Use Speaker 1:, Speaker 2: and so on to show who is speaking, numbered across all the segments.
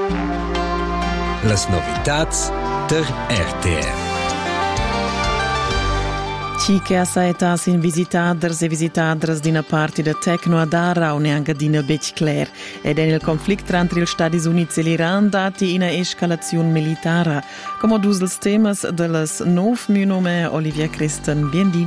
Speaker 1: Las novitats der RTR.
Speaker 2: Ciche assaetas in visitaders e visitadres d'ina parti da Tecno ad Ara o neanche d'ina bec cler. Ed è il conflict tra il Stati Uniti e l'Iran dati ina escalazione militare. Come dus els temas de las 9 mi nome Olivia Christen. Biendi.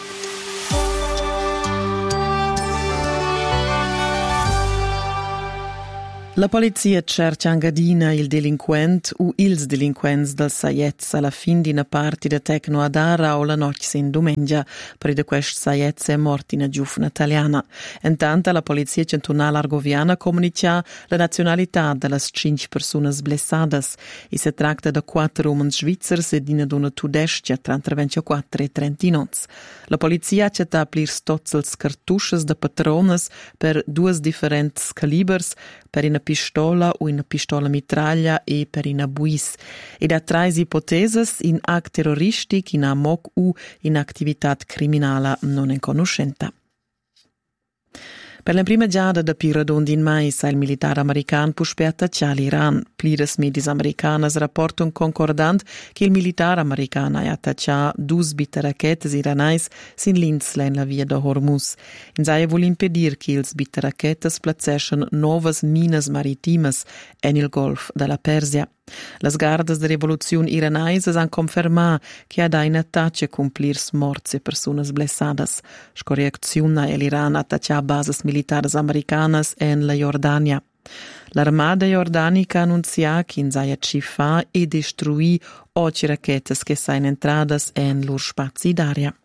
Speaker 2: La polizia cerca in Engadina il delinquent o ils delinquents del Saiez alla fin di una parte da Tecno ad Ara o la notte in domenica, per di quest Saiez è morta una giovane italiana. Intanto la polizia cantonale argoviana comunica la nazionalità delle 5 persone blessadas e si tratta da 4 uomini svizzeri e di una donna tudestia tra 24 e 39. La polizia ha applir tots els cartusches da patrones per 2 differenti calibers, per una pistola o una pistola mitraglia e per una buis. Ed ha 3 ipoteses in act terroristic, in amok o in activitat criminala non conoscenta. Per la prima giada da Piradon in mai sa il militare americano puspe attacciare l'Iran. Pliras medis americanas rapportan concordant che il militare americano ha attacciato 2 bitte rachetes iranais sin l'insla in la via da Hormuz. In saia vuol impedir che ils bitte rachetes placessan novas minas maritimas en il Golf della Persia. Las gardas de revoluzione iranaisas han confermat che ha da in attacce cumplirs morts e personas blessadas. Sco reaczione l'Iran attaccia bases militares americanas en la Jordania. L'armada jordanica annuncia che in saia cifa e destruì 8 rachetes che sain entradas en lor spazi d'aria.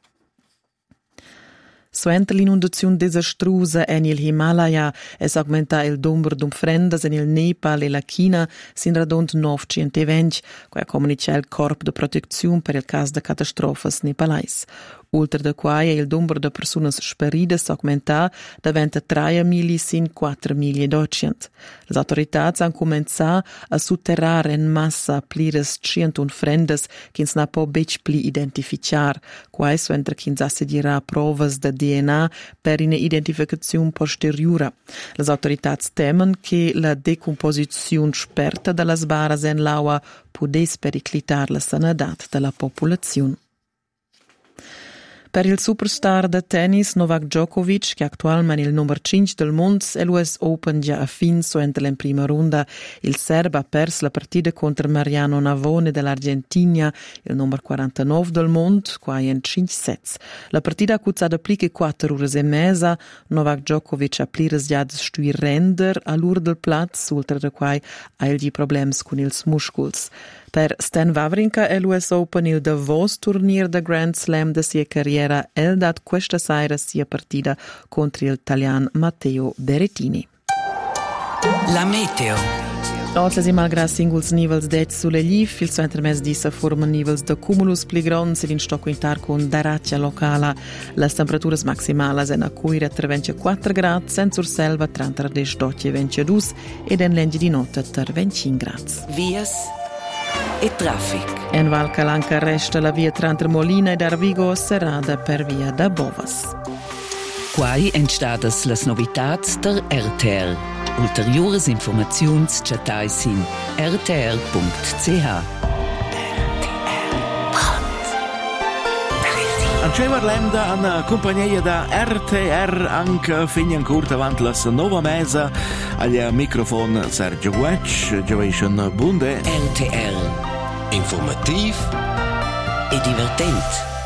Speaker 2: Suente l'inundazione desastrusa en il Himalaya es augmenta il numero d'umfrendas en il Nepal e la China sin radont 920, quai comunica il Corpo de Protezione per il caso de catastrofas nepalais. Oltre da quai il numero de personas speridas augmenta daventa 3.000 sin 4.200. Les autoritats han començat a sotterrar en massa pliras 100 umfrendas quins n'a po bec pli identificar, quai suentra quins assedirà provas de DNA per una identificazione posteriore. Les autoritats temen che la decomposizione sperta de las baras en l'aua pudesse periclitar la sanadat de la popolazione. Per il superstar de tennis Novak Djokovic, che attualmente è il numero 5 del mondo, e l'US Open già a fin suentra in prima ronda. Il serbo ha perso la partita contro Mariano Navone dell'Argentina, il numero 49 del mondo, qua in 5 sets. La partita ha cuzzata più che 4 ore e mezza. Novak Djokovic ha pliras già di stuir render all'ur del platz, oltre da quai ha il problemi con ils muscoli. Per Stan Wawrinka e l'US Open il Davos turnier da Grand Slam da sia carriera el dat questa sera sia partita contro l'italiano Matteo Berrettini.
Speaker 3: La meteo.
Speaker 2: Oggi si malgrado singles nivels det sulle glif, il suo intermezzo di sa forma nivels da cumulus pli grons ed in stocco intar con daraccia locala. Le temperature maximali sono a cuire tra 24 gradi, senza selva tra 12 e 22 ed in legge di notte tra 25 gradi.
Speaker 3: Vias e traffic.
Speaker 2: En Val Calanca resta la via tra Molina ed Arvigo serrada per via da Bovas.
Speaker 3: Quai entstadas las novitats der RTR. Ulteriores informaziuns chatais in rtr.ch.
Speaker 4: Anche parlem da una compagnia da RTR anche fin ancora davanti la nuova mesa al microfono Sergio Guec, Joation Bunde.
Speaker 3: RTR.
Speaker 1: Informativ
Speaker 3: E divertent.